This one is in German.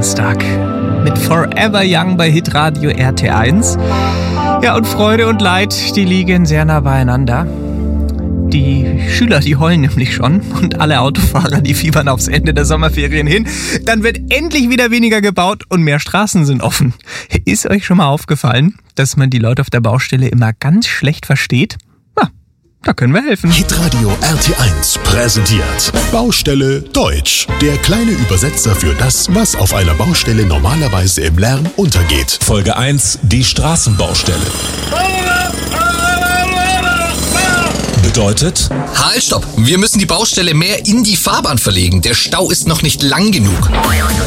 Samstag mit Forever Young bei Hitradio RT1. Ja, und Freude und Leid, die liegen sehr nah beieinander. Die Schüler, die heulen nämlich schon und alle Autofahrer, die fiebern aufs Ende der Sommerferien hin. Dann wird endlich wieder weniger gebaut und mehr Straßen sind offen. Ist euch schon mal aufgefallen, dass man die Leute auf der Baustelle immer ganz schlecht versteht? Na, da können wir helfen. Hitradio RT1 präsentiert Baustelle Deutsch. Der kleine Übersetzer für das, was auf einer Baustelle normalerweise im Lärm untergeht. Folge 1, die Straßenbaustelle. Bedeutet? Halt, stopp! Wir müssen die Baustelle mehr in die Fahrbahn verlegen. Der Stau ist noch nicht lang genug.